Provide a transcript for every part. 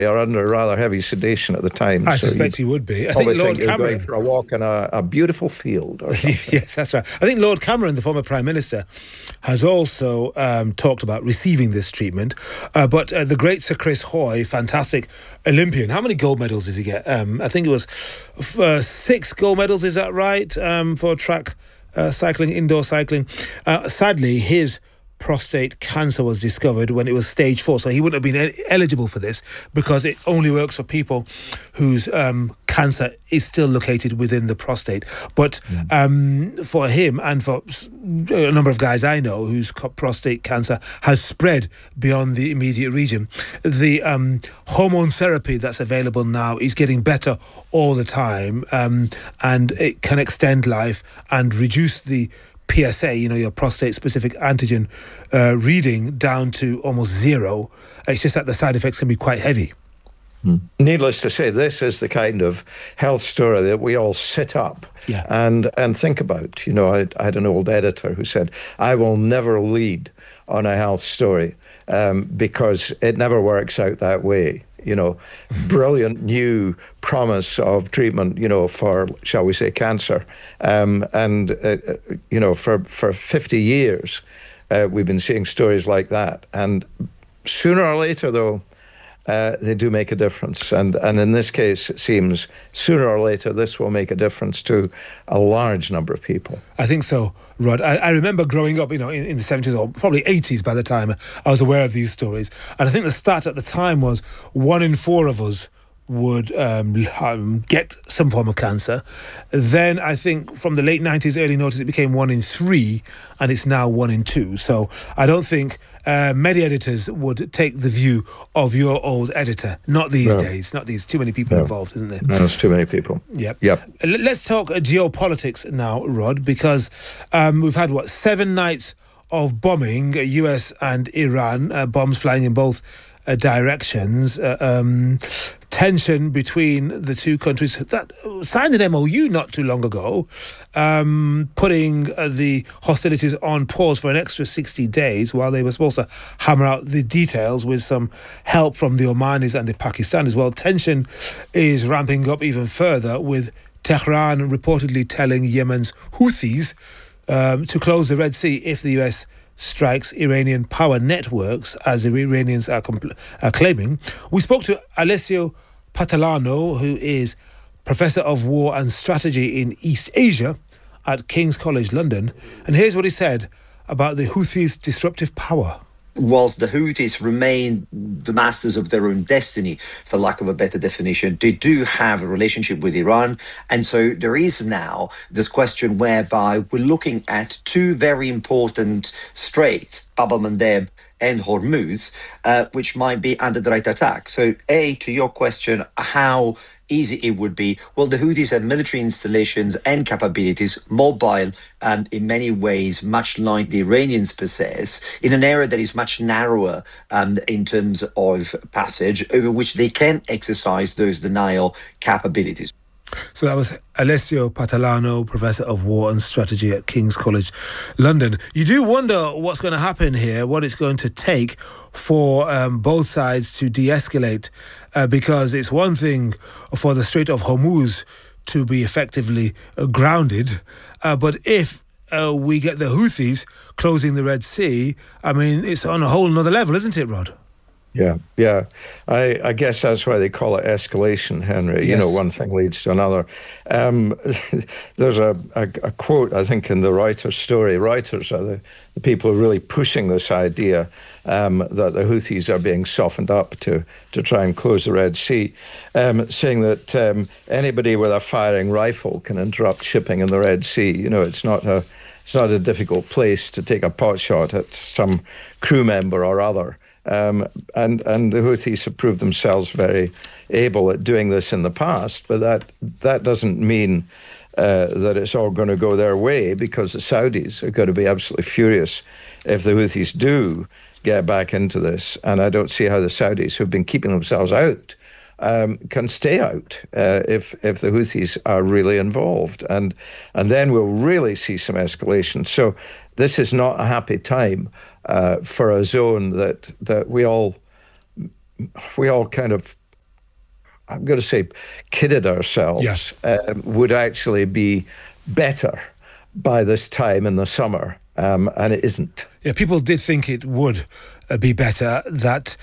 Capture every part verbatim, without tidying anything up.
are under rather heavy sedation at the time. I so suspect he would be. I think Lord think Cameron... going for a walk in a, a beautiful field or something. Yes, that's right. I think Lord Cameron, the former Prime Minister, has also um, talked about receiving this treatment. Uh, but uh, the great Sir Chris Hoy, fantastic Olympian, how many gold medals did he get? Um, I think it was uh, six gold medals, is that right, um, for track uh, cycling, indoor cycling. Uh, sadly, his prostate cancer was discovered when it was stage four, so he wouldn't have been eligible for this because it only works for people whose um, cancer is still located within the prostate. But mm. um, for him and for a number of guys I know whose prostate cancer has spread beyond the immediate region, the um, hormone therapy that's available now is getting better all the time, um, and it can extend life and reduce the P S A, you know, your prostate-specific antigen uh, reading down to almost zero. It's just that the side effects can be quite heavy. Hmm. Needless to say, this is the kind of health story that we all sit up yeah. and, and think about. You know, I, I had an old editor who said, I will never lead on a health story um, because it never works out that way. You know, brilliant new promise of treatment, you know, for, shall we say, cancer. Um, and, uh, you know, for, for fifty years, uh, we've been seeing stories like that. And sooner or later, though, uh, they do make a difference. And, and in this case, it seems sooner or later, this will make a difference to a large number of people. I think so, Rod. I, I remember growing up, you know, in, in the seventies or probably eighties by the time I was aware of these stories. And I think the stat at the time was one in four of us would um, get some form of cancer. Then I think from the late nineties, early noughties, it became one in three, and it's now one in two. So I don't think uh, many editors would take the view of your old editor. Not these no. days. Not these. Too many people no. involved, isn't there? No, there's too many people. Yep. Yep. Let's talk geopolitics now, Rod, because um, we've had, what, seven nights of bombing, U S and Iran, uh, bombs flying in both uh, directions. Uh, um, tension between the two countries that signed an M O U not too long ago, um, putting uh, the hostilities on pause for an extra sixty days while they were supposed to hammer out the details with some help from the Omanis and the Pakistanis. Well, tension is ramping up even further, with Tehran reportedly telling Yemen's Houthis um, to close the Red Sea if the U S strikes Iranian power networks, as the Iranians are, compl- are claiming. We spoke to Alessio Patalano, who is Professor of War and Strategy in East Asia at King's College London. And here's what he said about the Houthis' disruptive power. Whilst the Houthis remain the masters of their own destiny, for lack of a better definition, they do have a relationship with Iran. And so there is now this question whereby we're looking at two very important straits, Bab el-Mandeb and Hormuz, uh, which might be under direct attack. So, A, to your question, how easy it would be. Well, the Houthis have military installations and capabilities, mobile and in many ways much like the Iranians possess, in an area that is much narrower um, in terms of passage, over which they can exercise those denial capabilities. So that was Alessio Patalano, Professor of War and Strategy at King's College London. You do wonder what's going to happen here, what it's going to take for um, both sides to de-escalate, uh, because it's one thing for the Strait of Hormuz to be effectively uh, grounded, uh, but if uh, we get the Houthis closing the Red Sea, I mean, it's on a whole nother level, isn't it, Rod? Yeah, yeah. I, I guess that's why they call it escalation, Henry. Yes. You know, one thing leads to another. Um, there's a, a, a quote, I think, in the Reuters story. Reuters are the, the people who are really pushing this idea um, that the Houthis are being softened up to, to try and close the Red Sea, um, saying that um, anybody with a firing rifle can interrupt shipping in the Red Sea. You know, it's not a, it's not a difficult place to take a pot shot at some crew member or other. Um, and, and the Houthis have proved themselves very able at doing this in the past, but that that doesn't mean uh, that it's all going to go their way, because the Saudis are going to be absolutely furious if the Houthis do get back into this. And I don't see how the Saudis, who've been keeping themselves out, um, can stay out uh, if if the Houthis are really involved. And and then we'll really see some escalation. So this is not a happy time Uh, for a zone that that we all we all kind of I'm going to say, kidded ourselves, yeah. um, would actually be better by this time in the summer, um, and it isn't. Yeah, people did think it would uh, be better, that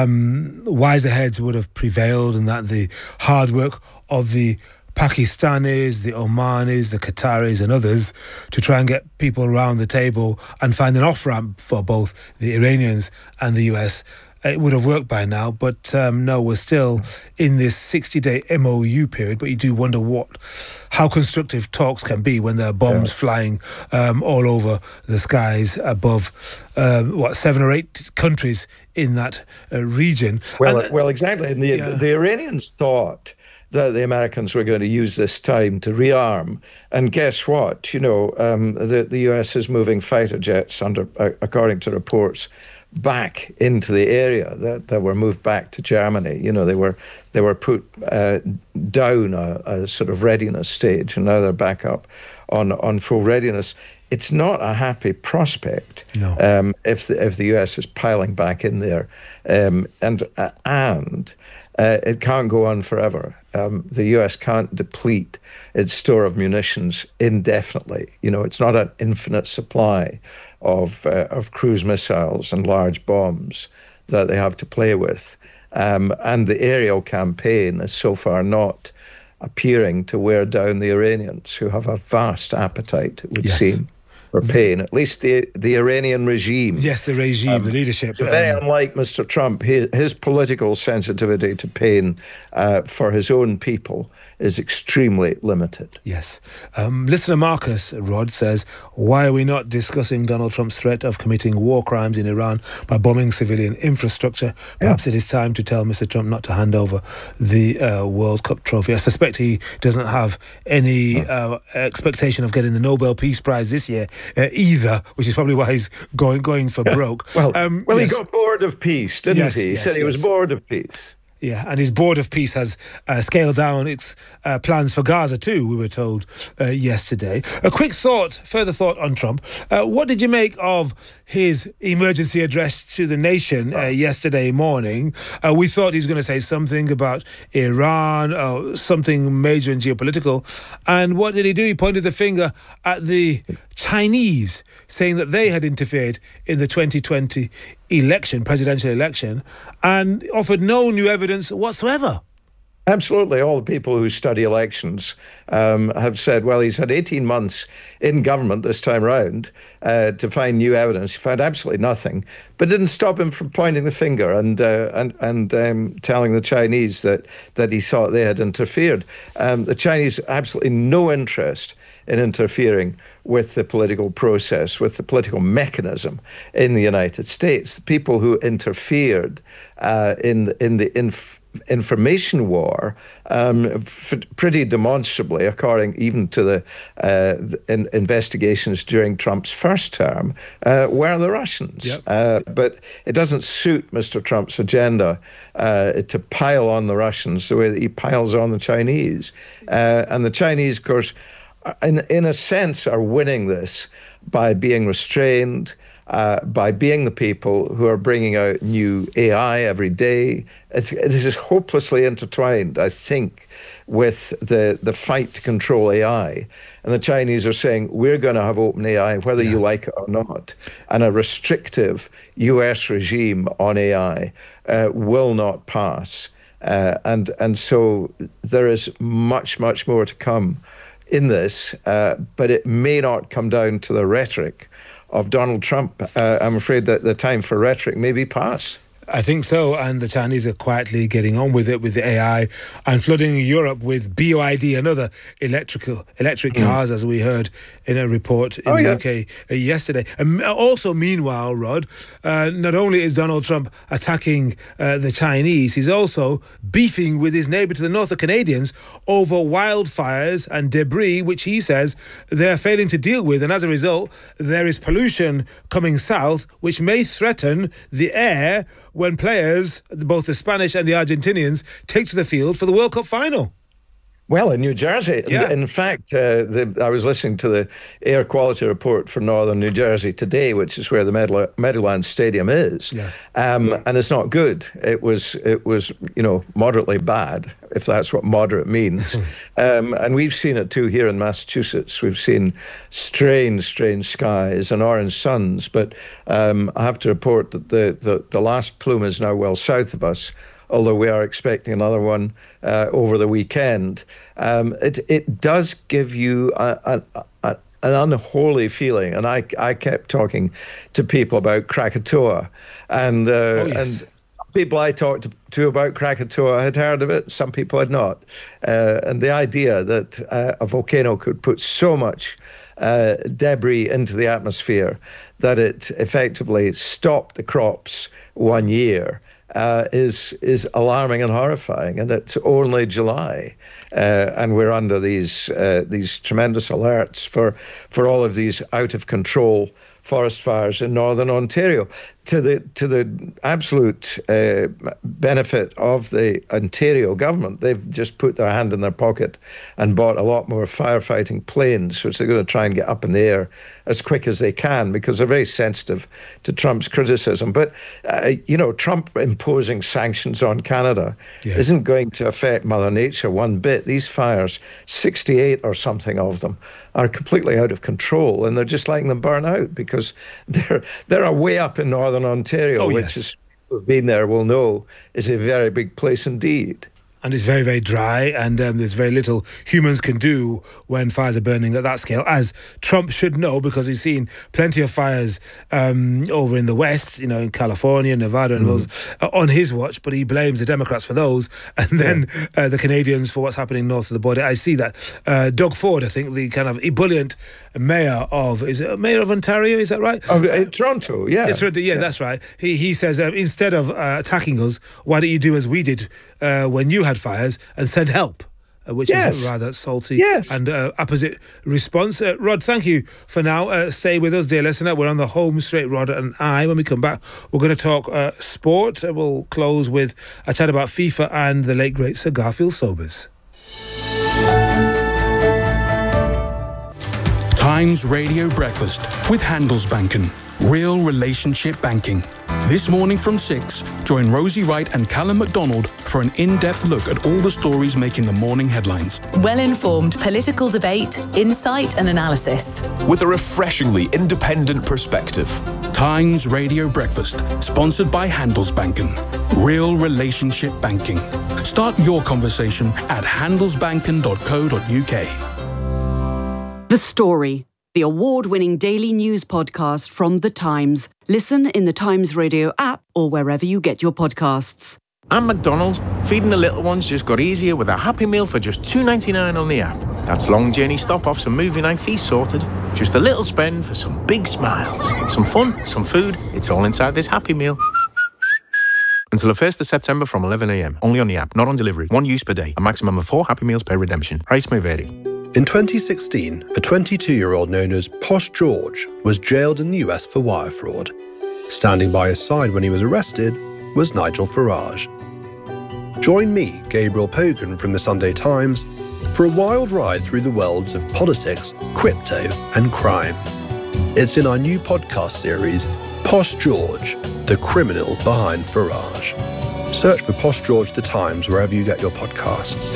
um, wiser heads would have prevailed, and that the hard work of the Pakistanis, the Omanis, the Qataris and others to try and get people around the table and find an off-ramp for both the Iranians and the U S, it would have worked by now. But um, no, we're still in this sixty-day M O U period. But you do wonder what, how constructive talks can be when there are bombs yeah. flying um, all over the skies above, um, what, seven or eight countries in that uh, region. Well, and, well, exactly. And the, yeah. the Iranians thought that the Americans were going to use this time to rearm. And guess what? You know, um, the, the U S is moving fighter jets, under, uh, according to reports, back into the area that, that were moved back to Germany. You know, they were they were put uh, down a, a sort of readiness stage, and now they're back up on, on full readiness. It's not a happy prospect no. um, if the, if the U S is piling back in there, um, and uh, and uh, it can't go on forever. Um, the U S can't deplete its store of munitions indefinitely. You know, it's not an infinite supply of uh, of cruise missiles and large bombs that they have to play with. Um, and the aerial campaign is so far not appearing to wear down the Iranians, who have a vast appetite, it would yes. seem, for pain. At least the the Iranian regime. Yes, the regime, um, the leadership. So very um, unlike Mister Trump, his, his political sensitivity to pain uh, for his own people is extremely limited. Yes. Um, listener Marcus, Rod, says, why are we not discussing Donald Trump's threat of committing war crimes in Iran by bombing civilian infrastructure? Perhaps yeah. it is time to tell Mister Trump not to hand over the uh, World Cup trophy. I suspect he doesn't have any uh, expectation of getting the Nobel Peace Prize this year uh, either, which is probably why he's going going for yeah. broke. Well, um, well yes. he got bored of peace, didn't yes, he? He yes, said he yes. was bored of peace. Yeah, and his board of peace has uh, scaled down its uh, plans for Gaza too, we were told uh, yesterday. A quick thought, further thought on Trump. Uh, what did you make of his emergency address to the nation uh, yesterday morning? Uh, we thought he was going to say something about Iran or something major and geopolitical. And what did he do? He pointed the finger at the Chinese, saying that they had interfered in the twenty twenty election, presidential election, and offered no new evidence whatsoever. Absolutely. All the people who study elections um, have said, well, he's had eighteen months in government this time round uh, to find new evidence. He found absolutely nothing, but didn't stop him from pointing the finger and uh, and and um, telling the Chinese that that he thought they had interfered. Um, the Chinese absolutely no interest in interfering with the political process, with the political mechanism in the United States. The people who interfered uh, in in the inf- information war, um, f- pretty demonstrably, according even to the, uh, the in- investigations during Trump's first term, uh, were the Russians. Yep. Uh, but it doesn't suit Mister Trump's agenda uh, to pile on the Russians the way that he piles on the Chinese. Uh, and the Chinese, of course, in, in a sense, are winning this by being restrained, uh, by being the people who are bringing out new A I every day. It's, this is hopelessly intertwined, I think, with the, the fight to control A I. And the Chinese are saying, we're going to have open A I, whether yeah. you like it or not. And a restrictive U S regime on A I uh, will not pass. Uh, and, and so there is much, much more to come in this, uh, but it may not come down to the rhetoric of Donald Trump. Uh, I'm afraid that the time for rhetoric may be past. I think so, and the Chinese are quietly getting on with it with the A I and flooding Europe with B Y D and other electrical electric mm. cars, as we heard in a report in oh, the yeah. U K uh, yesterday. And also, meanwhile, Rod, uh, not only is Donald Trump attacking uh, the Chinese, he's also beefing with his neighbour to the north, the Canadians, over wildfires and debris, which he says they're failing to deal with. And as a result, there is pollution coming south, which may threaten the air when players, both the Spanish and the Argentinians, take to the field for the World Cup final. Well, in New Jersey, yeah. in fact, uh, the, I was listening to the air quality report for northern New Jersey today, which is where the Meadowlands Meadowlands Stadium is, yeah. Um, yeah. and it's not good. It was, it was, you know, moderately bad if that's what moderate means. um, and we've seen it too here in Massachusetts. We've seen strange, strange skies and orange suns. But um, I have to report that the, the, the last plume is now well south of us, although we are expecting another one uh, over the weekend. Um, it, it does give you a, a, a an unholy feeling. And I, I kept talking to people about Krakatoa. And, uh, oh, yes. and people I talked to, to about Krakatoa had heard of it. Some people had not. Uh, and the idea that uh, a volcano could put so much uh, debris into the atmosphere that it effectively stopped the crops one year Uh, is is alarming and horrifying, and it's only July, uh, and we're under these uh, these tremendous alerts for for all of these out of control forest fires in northern Ontario, to the to the absolute uh, benefit of the Ontario government. They've just put their hand in their pocket and bought a lot more firefighting planes, which they're going to try and get up in the air as quick as they can, because they're very sensitive to Trump's criticism. But, uh, you know, Trump imposing sanctions on Canada yeah. isn't going to affect Mother Nature one bit. These fires, sixty-eight or something of them, are completely out of control, and they're just letting them burn out because they're they're way up in northern Ontario, oh, which yes. is who've been there will know is a very big place indeed. And it's very, very dry, and um, there's very little humans can do when fires are burning at that scale, as Trump should know, because he's seen plenty of fires um, over in the West, you know, in California, Nevada, and mm. those uh, on his watch, but he blames the Democrats for those, and then yeah. uh, the Canadians for what's happening north of the border. I see that. Uh, Doug Ford, I think, the kind of ebullient mayor of, is it mayor of Ontario, is that right? Of uh, Toronto, yeah. It's, yeah. Yeah, that's right. He, he says, uh, instead of uh, attacking us, why don't you do as we did uh, when you had fires and send help, uh, which yes. is a rather salty yes. and uh, opposite response. Uh, Rod, thank you for now. Uh, stay with us, dear listener. We're on the home straight, Rod and I. When we come back, we're going to talk uh, sport. Uh, we'll close with a chat about FIFA and the late, great Sir Garfield Sobers. Times Radio Breakfast with Handelsbanken. Real relationship banking. This morning from six, join Rosie Wright and Callum MacDonald for an in-depth look at all the stories making the morning headlines. Well-informed political debate, insight and analysis. With a refreshingly independent perspective. Times Radio Breakfast, sponsored by Handelsbanken. Real relationship banking. Start your conversation at handelsbanken dot co dot uk. The Story, the award-winning daily news podcast from The Times. Listen in the Times Radio app or wherever you get your podcasts. At McDonald's, feeding the little ones just got easier with a Happy Meal for just two ninety-nine on the app. That's long journey stop-offs and movie night feast sorted. Just a little spend for some big smiles. Some fun, some food, it's all inside this Happy Meal. Until the first of September from eleven a m. Only on the app, not on delivery. One use per day. A maximum of four Happy Meals per redemption. Price may vary. In twenty sixteen, a twenty-two-year-old known as Posh George was jailed in the U S for wire fraud. Standing by his side when he was arrested was Nigel Farage. Join me, Gabriel Pogan from the Sunday Times, for a wild ride through the worlds of politics, crypto and crime. It's in our new podcast series, Posh George, the criminal behind Farage. Search for Posh George The Times wherever you get your podcasts.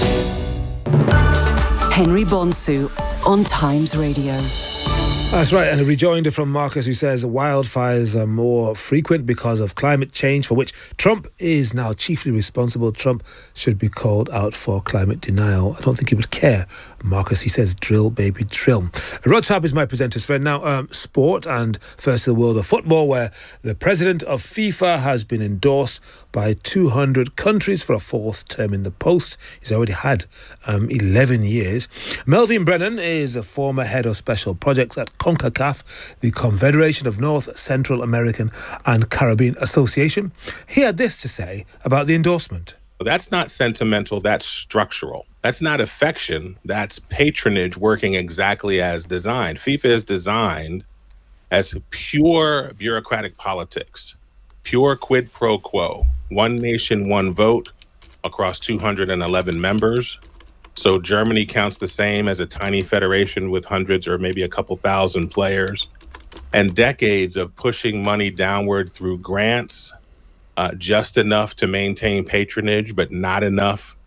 Henry Bonsu on Times Radio. That's right, and a rejoinder from Marcus, who says wildfires are more frequent because of climate change, for which Trump is now chiefly responsible. Trump should be called out for climate denial. I don't think he would care, Marcus. He says, drill, baby, drill. Rod Sharp is my presenter's friend. Now, um, sport, and first to the world of football, where the president of FIFA has been endorsed by two hundred countries for a fourth term in the post. He's already had um, eleven years. Melvin Brennan is a former head of special projects at CONCACAF, the Confederation of North, Central American and Caribbean Association. He had this to say about the endorsement. That's not sentimental, that's structural. That's not affection, that's patronage working exactly as designed. FIFA is designed as pure bureaucratic politics, pure quid pro quo, one nation, one vote across two hundred eleven members. So Germany counts the same as a tiny federation with hundreds or maybe a couple thousand players, and decades of pushing money downward through grants, uh, just enough to maintain patronage, but not enough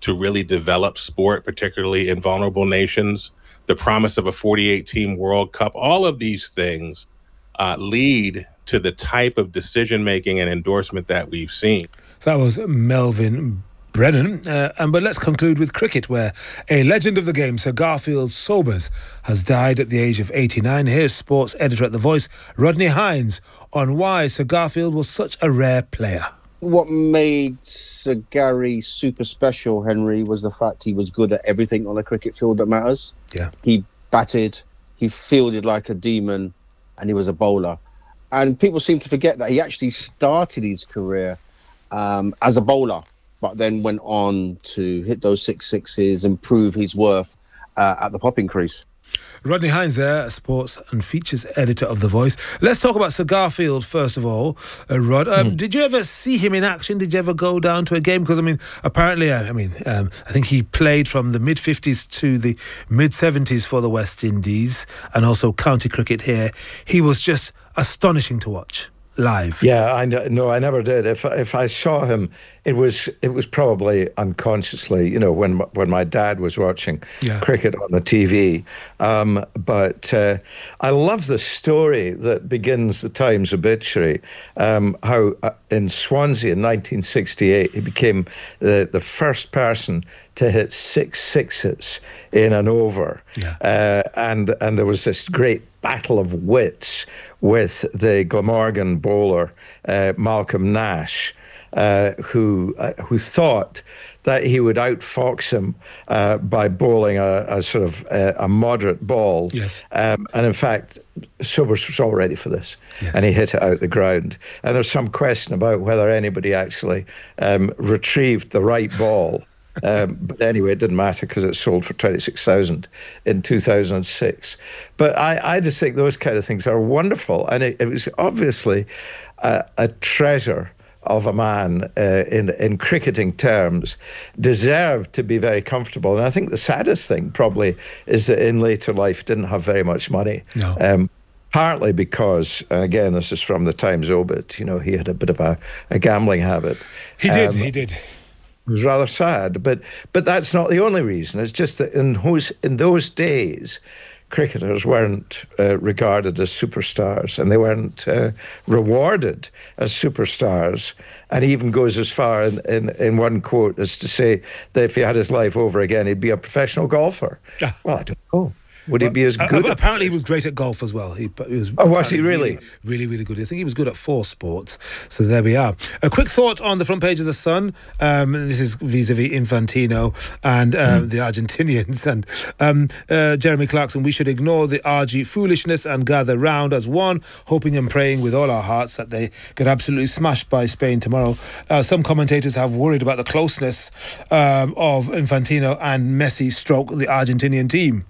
to really develop sport, particularly in vulnerable nations. The promise of a forty-eight team World Cup, all of these things uh, lead to the type of decision-making and endorsement that we've seen. So that was Melvin Brennan. Uh, and but let's conclude with cricket, where a legend of the game, Sir Garfield Sobers, has died at the age of eighty-nine. Here's sports editor at The Voice, Rodney Hines, on why Sir Garfield was such a rare player. What made Sir Gary super special, Henry, was the fact he was good at everything on a cricket field that matters. Yeah. He batted, he fielded like a demon, and he was a bowler. And people seem to forget that he actually started his career um, as a bowler, but then went on to hit those six sixes and prove his worth uh, at the popping crease. Rodney Hines there, sports and features editor of The Voice. Let's talk about Sir Garfield first of all. Uh, Rod, um, mm. did you ever see him in action? Did you ever go down to a game? Because, I mean, apparently, I, I mean, um, I think he played from the mid-fifties to the mid-seventies for the West Indies and also county cricket here. He was just astonishing to watch live. Yeah, I know, no, I never did. If if I saw him, it was it was probably unconsciously, you know, when when my dad was watching yeah. cricket on the T V. Um, but uh, I love the story that begins the Times obituary. Um, how uh, in Swansea in nineteen sixty-eight, he became the the first person to hit six sixes in an over, yeah. uh, and and there was this great battle of wits with the Glamorgan bowler uh, Malcolm Nash, uh, who uh, who thought that he would outfox him uh, by bowling a, a sort of uh, a moderate ball. Yes. Um, and in fact, Sobers was all ready for this, yes. and he hit it out the ground. And there's some question about whether anybody actually um, retrieved the right ball. um, but anyway, it didn't matter because it sold for twenty-six thousand in two thousand six. But I, I just think those kind of things are wonderful. And it, it was obviously a, a treasure of a man uh, in, in cricketing terms, deserved to be very comfortable. And I think the saddest thing probably is that in later life didn't have very much money. No. Um, partly because, and again, this is from the Times obit, you know, he had a bit of a, a gambling habit. He did, um, he did. It was rather sad, but but that's not the only reason. It's just that in those in those days, cricketers weren't uh, regarded as superstars, and they weren't uh, rewarded as superstars. And he even goes as far in, in, in one quote as to say that if he had his life over again, he'd be a professional golfer. Yeah. Well, I don't know. Would well, he be as good? Uh, apparently, he was great at golf as well. He, he was oh, was he really? really? Really, really good. I think he was good at four sports. So there we are. A quick thought on the front page of The Sun. Um, this is vis-a-vis Infantino and um, mm. the Argentinians. And um, uh, Jeremy Clarkson, we should ignore the R G foolishness and gather round as one, hoping and praying with all our hearts that they get absolutely smashed by Spain tomorrow. Uh, some commentators have worried about the closeness um, of Infantino and Messi stroke the Argentinian team.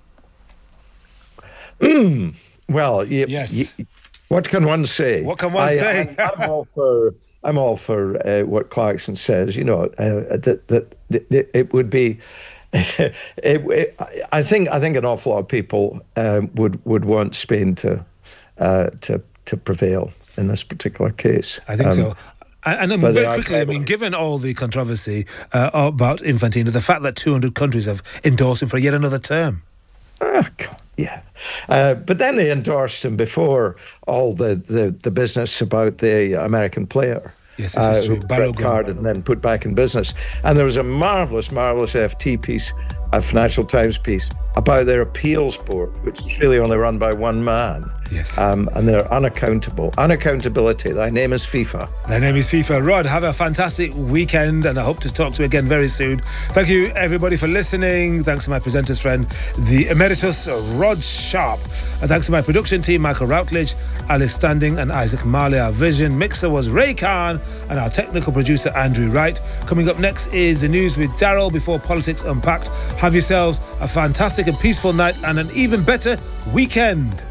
Mm. Well, y- yes. Y- what can one say? What can one I, say? I, I'm all for. I'm all for uh, what Clarkson says. You know uh, that, that that it would be. it, it, I think. I think an awful lot of people um, would would want Spain to uh, to to prevail in this particular case. I think um, so. And, and very quickly, I mean, given all the controversy uh, about Infantino, the fact that two hundred countries have endorsed him for yet another term. Oh, God. Yeah, uh, but then they endorsed him before all the, the, the business about the American player. Yes, this is uh, true. Red carded and then put back in business. And there was a marvellous, marvellous F T piece, a Financial Times piece, about their appeals board, which is really only run by one man. Yes. Um, and they're unaccountable. Unaccountability. Thy name is FIFA. Thy name is FIFA. Rod, have a fantastic weekend, and I hope to talk to you again very soon. Thank you, everybody, for listening. Thanks to my presenter's friend, the emeritus Rod Sharp. And thanks to my production team, Michael Routledge, Alice Standing, and Isaac Marley. Our vision mixer was Ray Khan, and our technical producer, Andrew Wright. Coming up next is the news with Daryl before Politics Unpacked. Have yourselves a fantastic and peaceful night and an even better weekend.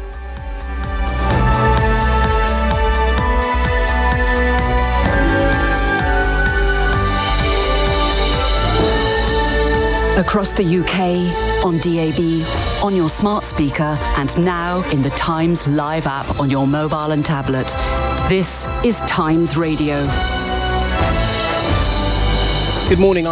Across the U K, on D A B, on your smart speaker, and now in the Times Live app on your mobile and tablet. This is Times Radio. Good morning.